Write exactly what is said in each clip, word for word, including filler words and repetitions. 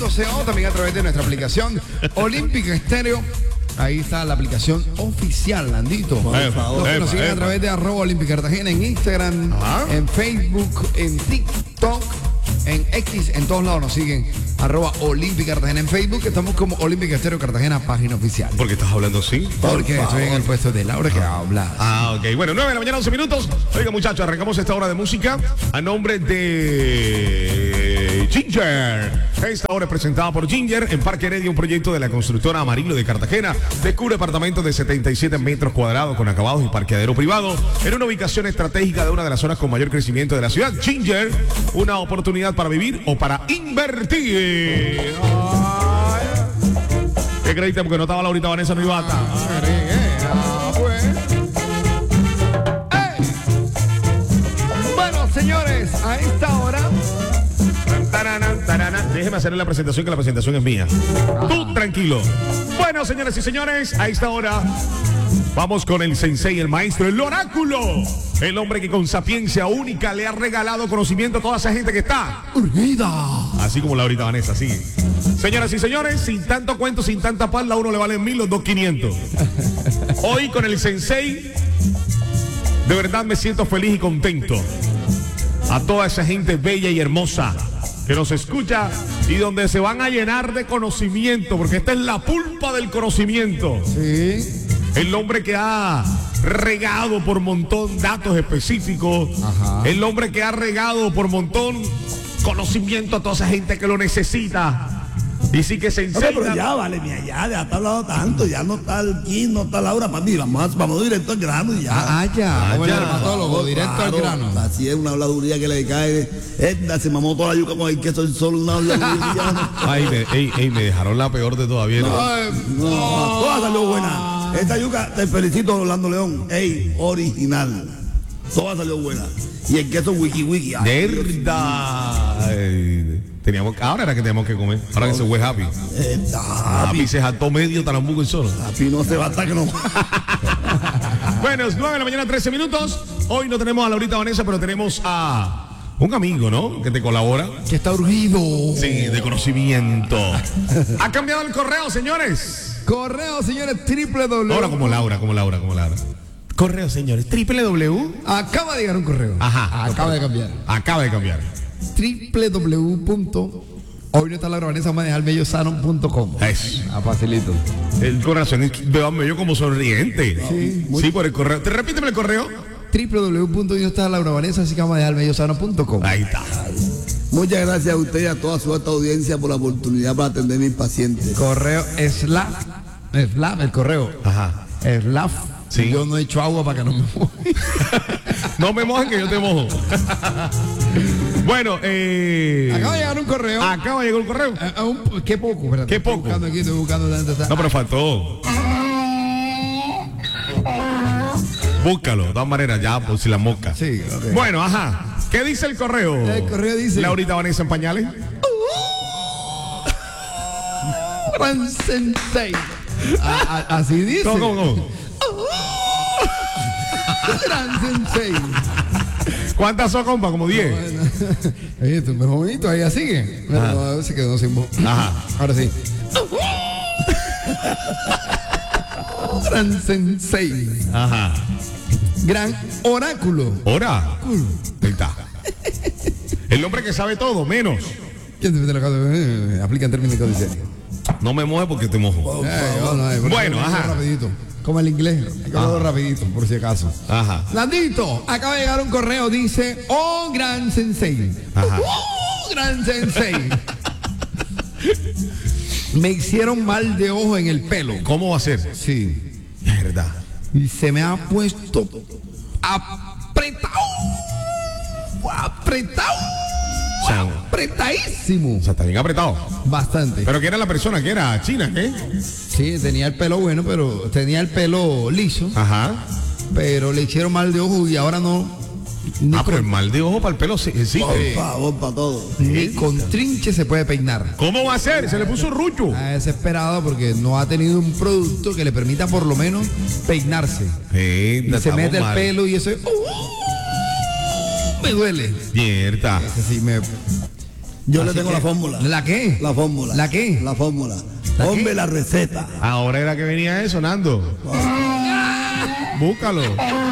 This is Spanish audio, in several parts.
punto co, también a través de nuestra aplicación Olímpica Estéreo. Ahí está la aplicación oficial, Landito. Por epa, favor. Los que epa, nos siguen epa. a través de arroba Olímpica Cartagena en Instagram, Ajá. en Facebook, en TikTok, en X, en todos lados nos siguen. Arroba Olímpica Cartagena en Facebook. Estamos como Olímpica Estéreo Cartagena, página oficial. ¿Por qué estás hablando así? Porque estoy en el puesto de Laura que habla. Ah, ok. Bueno, nueve de la mañana, once minutos. Oiga, muchachos, arrancamos esta hora de música a nombre de Ginger. Esta hora es presentada por Ginger en Parque Heredia, un proyecto de la constructora Amarillo de Cartagena. Descubre apartamentos de setenta y siete metros cuadrados con acabados y parqueadero privado en una ubicación estratégica de una de las zonas con mayor crecimiento de la ciudad. Ginger, una oportunidad para vivir o para invertir. Ay. ¿Qué creíste? Porque no estaba Laurita Vanessa, no iba a estar. Ah, pues. ¡Ey! Bueno, señores, a esta hora. Taranan, taranan. Déjeme hacerle la presentación, que la presentación es mía. Tú tranquilo. Bueno, señores y señores, a esta hora vamos con el sensei, el maestro, el oráculo. El hombre que con sapiencia única le ha regalado conocimiento a toda esa gente que está Urgida. así como Laurita Vanessa, sí. Señoras y señores, sin tanto cuento, sin tanta palda, a uno le valen mil, los dos quinientos. Hoy con el sensei, de verdad me siento feliz y contento. A toda esa gente bella y hermosa que nos escucha y donde se van a llenar de conocimiento, porque esta es la pulpa del conocimiento. Sí. El hombre que ha regado por montón datos específicos. Ajá. El hombre que ha regado por montón conocimiento a toda esa gente que lo necesita. Y sí que se enseña. Oye, pero ya, vale, mira, ya, ya está hablando tanto, ya no está el Kim, no está Laura, papi, vamos, vamos directo al grano y ya. Ah, ya. Ah, Como el ya. dermatólogo, directo Claro, al grano. Así es, una habladuría que le cae. Edna se mamó toda la yuca con el queso solo una habladuría. Ay, me, ey, ey, me dejaron la peor de todavía. ¿No? Ay, No, toda salió buena. Esta yuca, te felicito, Orlando León. Ey, original. Toda salió buena. Y el queso wiki wiki. ay, Verdad. Ay, teníamos, ahora era que teníamos que comer. Ahora que se fue Happy. Esta, Happy se jaltó medio tarambuco el solo. papi, no se va hasta que no. Bueno, es nueve de la mañana, trece minutos. Hoy no tenemos a Laurita Vanessa, pero tenemos a un amigo, ¿no? Que te colabora. que está urgido. Sí, de conocimiento. Ha cambiado el correo, señores. Correo, señores, triple W. Ahora como Laura, como Laura, como Laura. Correo, señores, triple W. Acaba de llegar un correo. Ajá. Acaba de cambiar. Acaba de cambiar. triple w punto hoy no está la Vanessa, vamos a dejar bello sano punto com. Eso. Ah, facilito. El corazón veo medio como sonriente. Sí. Sí, por el correo. Te repíteme el correo. triple w punto hoy no está la Vanessa, así que vamos a dejar bello sano punto com. Ahí está. Muchas gracias a usted y a toda su alta audiencia por la oportunidad para atender a mis pacientes. Correo Slav. Slav, el correo. Ajá. Slav. Sí. Yo no he hecho agua para que no me moje. No me mojen que yo te mojo. Bueno, eh. Acaba de llegar un correo. Acaba de llegar un correo. Ah, ah, un- qué poco, espérate. Qué Estoy poco. buscando aquí, estoy buscando dónde está. No, pero faltó. Búscalo, de todas maneras, ya, por si la mosca. Sí, ok. Bueno, ajá. ¿Qué dice el correo? El correo dice- Laurita Vanessa en pañales. Gran Sensei. A- a- así dice. ¿Cómo, cómo, cómo? Gran Sensei. ¿Cuántas son, compa? Como diez. Bueno, oye, esto es muy bonito, ahí sigue. Bueno, a ver si quedó sin voz. Ajá. Ahora sí. Gran Sensei. Ajá. Gran oráculo. Ahora. Ahí está. El hombre que sabe todo, menos. ¿Quién te mete la casa? Eh, Aplica en términos codiciales. No me moje porque te mojo. Eh, bueno, eh, Bueno, hay que ajá. hacerlo rapidito. Como el inglés. Hay que hablarlo rapidito, por si acaso. Ajá. Landito, acaba de llegar un correo, dice, oh, gran sensei. Ajá. Oh, gran sensei. Me hicieron mal de ojo en el pelo. ¿Cómo va a ser? Sí. Verdad. Y se me ha puesto apretado. Apretado. O sea, Apretadísimo. o sea, está bien apretado. Bastante. Pero ¿quién era la persona? ¿Qué era? ¿China? ¿Qué? Sí, tenía el pelo bueno, pero tenía el pelo liso. Ajá. Pero le hicieron mal de ojo y ahora no. Ni, Ah, pero el con, mal de ojo para el pelo sí. sí. Por favor, para todo. ni con trinche se puede peinar. ¿Cómo va a ser? Se le puso rucho. Está desesperado porque no ha tenido un producto que le permita por lo menos peinarse. Sí, Y se estamos mete el mal. pelo y eso es, ¡uh! Me duele. Mierda. Ese sí me. Yo le Así tengo que- la fórmula. ¿La qué? La fórmula. ¿La qué? La fórmula. ¿La Ponme qué? la receta. Ahora era que venía eso, Nando. Búscalo.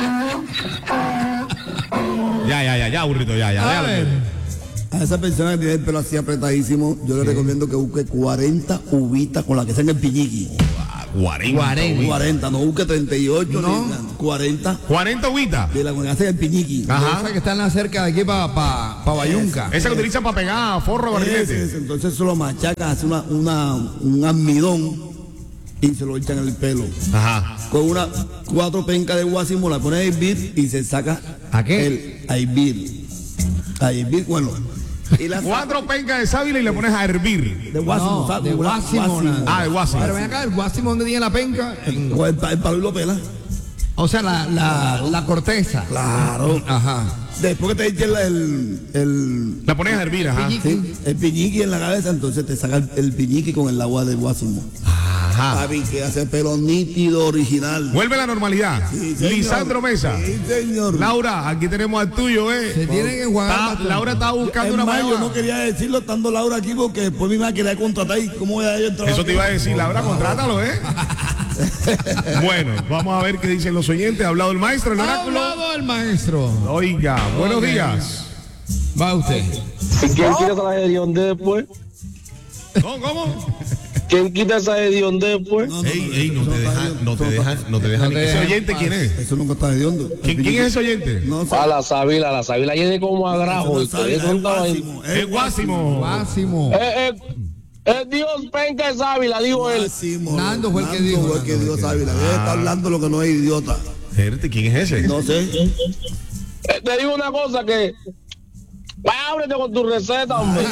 Ya, ya, ya, ya, burrito, ya, ya. A ya, ver. A esa persona que tiene el pelo así apretadísimo, yo le recomiendo que busque cuarenta uvitas con la que sean el piñiqui. cuarenta. cuarenta. cuarenta, no busque treinta y ocho, No. ni cuarenta. cuarenta huitas. De la con la que hacen el piñiqui. Ajá. Esa que están cerca de aquí para pa, pa Bayunca. Esa que utilizan para pegar forro, Ese, barrilete. ese. Entonces se lo machacan, hace una, una, un almidón y se lo echan en el pelo. Ajá. Con una cuatro pencas de guasimo la pones a hervir y se saca ¿A qué? el a hervir. A hervir, bueno. Y la Cuatro pencas de sábila y le pones a hervir. de guasimo, No, ¿sabes? de Gua- guasimo, nada. Ah, de guasimo. Pero ven acá, el guasimo, ¿dónde tiene la penca? En- Con el, pa- el palo y lo pela. o sea, la, la, la corteza. Claro. Ajá. Después que te echen la- el, el, La pones a hervir, ajá. sí, el piñiqui en la cabeza, entonces te saca el, el piñiqui con el agua del guasimo. Ajá. Papi, que hace pelo nítido, original. Vuelve a la normalidad. Sí, señor. Lisandro Mesa. Sí, señor. Laura, aquí tenemos al tuyo, Se ¿eh? tiene que enjuagar Está- bastante. Laura estaba buscando Es una más, yo palabra. no quería decirlo estando Laura aquí porque después me iba a querer contratar y cómo voy a yo entrar. Eso te iba a decir, Laura, contrátalo, ¿eh? Bueno, vamos a ver qué dicen los oyentes. Ha hablado el maestro, el Ha oráculo. hablado el maestro. Oiga, buenos Ok. días. Va usted. ¿Y quién quita esa hedionde después? ¿Cómo? ¿Cómo? ¿Quién quita esa hedionde después? No, no, Ey, no, ey, no eso te está dejan, hediondo, no te eso dejan, no te dejan. No te ¿Ese dejan oyente quién es? está- Eso nunca está hediondo. ¿Quién, quién es ese oyente? No sé. A la sábila, la sábila llene como a grajo. Eso no y sabe, todo es eso estaba ahí. guasimo, Es Guásimo. Guasimo. Eh, eh, eh, Dios penca de sábila, dijo él. Guasimo. Nando fue el que Nando dijo, fue el que Nando dijo fue el que- Sábila. Él está hablando lo que no es idiota. Espérate, ¿quién es ese? No sé. Eh, te digo una cosa que... Vaya, ábrete con tu receta, hombre.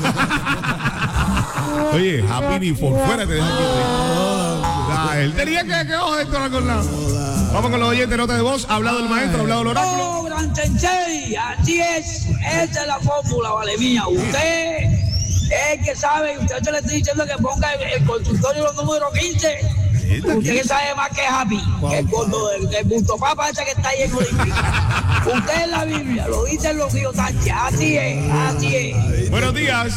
Oye, Happy ni por fuera te dejan aquí. Ah, él tenía que que ojo esto con la. Vamos con los oyentes, nota de voz. Ha hablado el maestro, ha hablado el oráculo. Oh, gran sensei, así es, esa es la fórmula, vale mía. Usted es que sabe, usted se le está diciendo que ponga el, el consultorio número quince. Usted que sabe más que Happy, que el gordo del, del punto papa ese que está ahí en Olímpica. Usted en la Biblia, lo dice en los ríos Sánchez, así es, así es. Buenos días.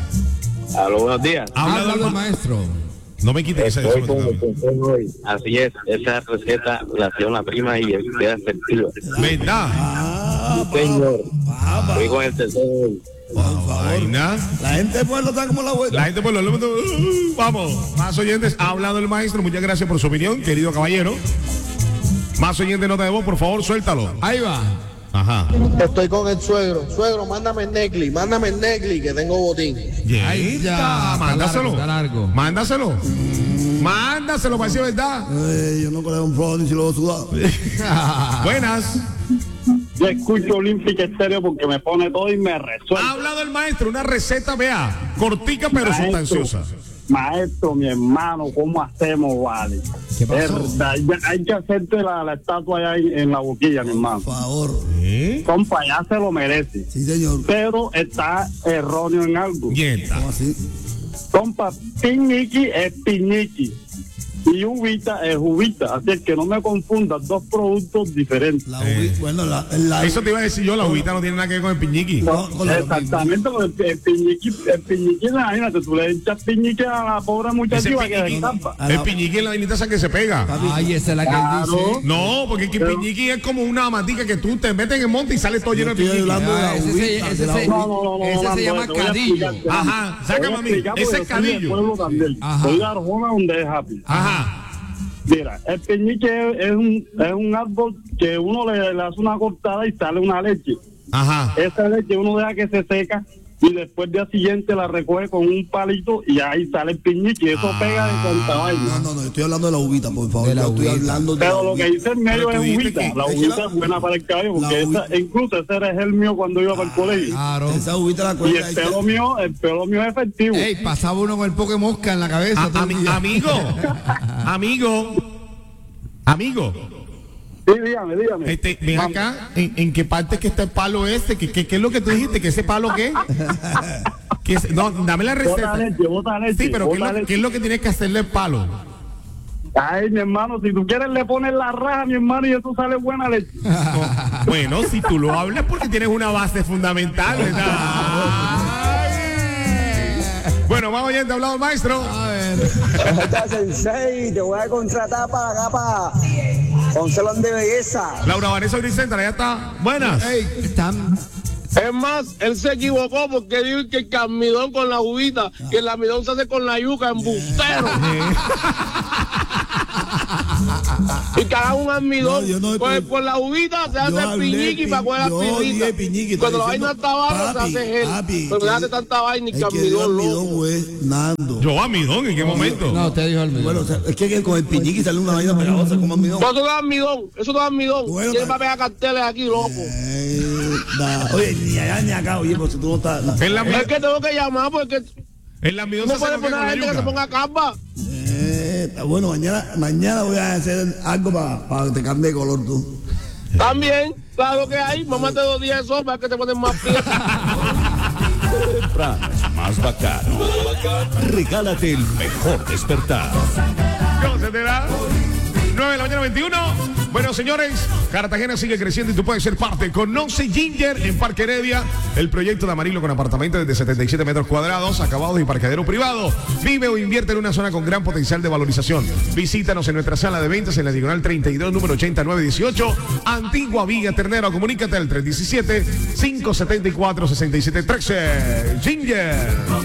Aló, buenos días. Ha Ha hablado hablado el el ma- maestro. No me quites esa. Estoy eso con me el toca. consejo hoy. Así es, esa receta la hacía una prima y queda efectiva. ¿Verdad? Ah, Señor, papá, estoy con el tercero hoy. por favor. Vaina. La gente del pueblo está como la vuelta. La gente por los lomos. uh, Vamos. Más oyentes. Ha hablado el maestro. Muchas gracias por su opinión, querido caballero. Más oyentes, nota de voz, por favor, suéltalo. Ahí va. Ajá. Estoy con el suegro. Suegro, mándame el necli, mándame el necli que tengo botín. Ahí ya, está Mándaselo. largo, está largo. Mándaselo. Mándaselo para decir verdad. Eh, yo no creo un flow ni si lo voy a sudar. Buenas. Yo escucho Olímpica Estéreo porque me pone todo y me resuelve. Ha hablado el maestro. Una receta, vea. Cortica pero Maestro. sustanciosa. Maestro, mi hermano, ¿cómo hacemos, vale? ¿Qué pasó? Verdad, ya hay que hacerte la, la estatua allá en, en la boquilla, mi hermano. Por favor. ¿Eh? Compa, ya se lo merece. Sí, señor. Pero está erróneo en algo. Nieta. ¿Cómo así? Compa, piñiqui es piñiqui. Y uvita es uvita. Así es que no me confundas, dos productos diferentes. La uvi- bueno, la, la Eso te iba a decir yo. La uvita no tiene nada que ver con el piñiqui. No, con la- Exactamente, porque el, el piñiqui, el piñiqui, imagínate, tú le echas piñiqui a la pobre Ese muchachita que piñiqui. se escapa. A El la- piñiqui es la vainita esa que se pega. Ay, esa es la que él Claro. dice. No, porque el piñiqui es como una matica que tú te metes en el monte y sale todo lleno de Estoy piñiqui. hablando de la Ah, ese se- uvita, ese de la se- uvita. No, no, no, no, Ese se Nando, llama te voy a cadillo. explicarte. Ajá, Te voy sácame a a mí. explicar porque Ese yo es soy del cadillo. pueblo también. Ajá. Soy de Arjona, donde es Happy. Ajá. Mira, el piñique es un, es un árbol que uno le, le hace una cortada y sale una leche. Ajá. Esa leche uno deja que se seca y después del día siguiente la recoge con un palito y ahí sale el piñique. Y eso Ah. pega de tanta vaina. No, no, no, estoy hablando de la uvita, por favor. De la Yo estoy uvita. hablando de Pero la lo que uvita. dice en medio Pero tú es dijiste uvita. que- La es que uvita la- es buena para el cabello porque la esa, uvita- incluso ese era el mío cuando iba para el colegio. Claro. Esa uvita la Y cuelga el pelo mío, el pelo mío es efectivo. Ey, pasaba uno con el poke mosca en la cabeza. A- todo el ami- día. amigo. Amigo. Amigo. Sí, dígame, dígame. Este, ven Vamos. acá. ¿En, en qué parte que está el palo este? ¿Qué, qué, qué es lo que tú dijiste? ¿Que ese palo qué? ¿Qué es- no, dame la Bota receta. leche, bota leche. Sí, pero ¿qué es, bota lo, leche. qué es lo que tienes que hacerle el palo? Ay, mi hermano, si tú quieres le pones la raja, mi hermano, y eso sale buena leche. Bueno, si tú lo hablas porque tienes una base fundamental, ¿verdad? Ay. Bueno, vamos oyendo, hablado el maestro. A ver. Esta Sensei, te voy a contratar para acá, para un salón de belleza. Laura Vanessa Vicenta, ya está. Buenas. Ey, están. Es más, él se equivocó porque dijo que el almidón con la uvita, que el almidón se hace con la yuca, embustero. Y que haga un almidón. No, yo no- pues por la uvita se hace hablé piñiqui pi- para coger yo la dije pirrita. piñiqui, Cuando la está vaina diciendo, está abajo, papi, se hace gel. papi, Pero que- déjate tanta vaina y El que que dio almidón almidón loco. fue Nando. Yo, almidón, ¿en qué momento? No, usted dijo almidón. Bueno, o sea, es que con el piñiqui sale una vaina pegajosa como almidón. Pues eso no es almidón, eso no es almidón. Bueno, ¿Quién pa- va a pegar carteles aquí, loco? Eh, da- Oye, ni allá ni acá, oye, pues si tú no estás. no. El, almi- Es que tengo que llamar porque el almidón no se hace puede con qué, poner con a la gente que se yuca. ponga capa. Eh, está bueno, mañana, mañana voy a hacer algo para que te cambie de color tú. También, claro que hay. Mamá te dos días de sol para que te ponen más piezas. Temprano es más bacano. Regálate el mejor despertar. ¿Cómo se te da? nueve de la mañana, veintiuno. Bueno, señores, Cartagena sigue creciendo y tú puedes ser parte. Conoce Ginger en Parque Heredia, el proyecto de Amarillo con apartamentos de setenta y siete metros cuadrados, acabados y parqueadero privado. Vive o invierte en una zona con gran potencial de valorización. Visítanos en nuestra sala de ventas en la diagonal treinta y dos, número ochenta y nueve dieciocho, Antigua Villa Ternero. Comunícate al tres uno siete, cinco siete cuatro, seis siete uno tres. Ginger.